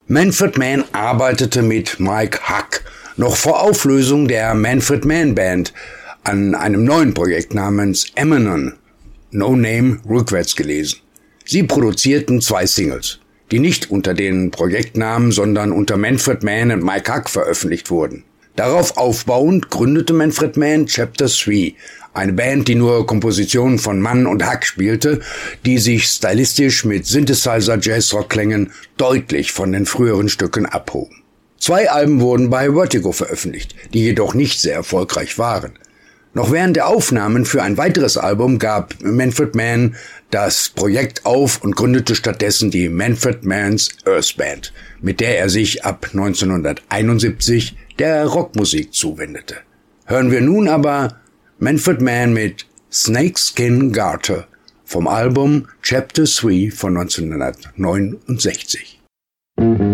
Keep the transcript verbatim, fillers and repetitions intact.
Manfred Mann arbeitete mit Mike Hugg noch vor Auflösung der Manfred Mann Band an einem neuen Projekt namens Emanon, No Name rückwärts gelesen. Sie produzierten zwei Singles, die nicht unter den Projektnamen, sondern unter Manfred Mann und Mike Hugg veröffentlicht wurden. Darauf aufbauend gründete Manfred Mann Chapter drei, eine Band, die nur Kompositionen von Mann und Hugg spielte, die sich stylistisch mit Synthesizer-Jazz-Rock-Klängen deutlich von den früheren Stücken abhoben. Zwei Alben wurden bei Vertigo veröffentlicht, die jedoch nicht sehr erfolgreich waren. Noch während der Aufnahmen für ein weiteres Album gab Manfred Mann das Projekt auf und gründete stattdessen die Manfred Mann's Earth Band, mit der er sich ab neunzehnhunderteinundsiebzig der Rockmusik zuwendete. Hören wir nun aber Manfred Mann mit Snakeskin Garter vom Album Chapter drei von neunzehnhundertneunundsechzig.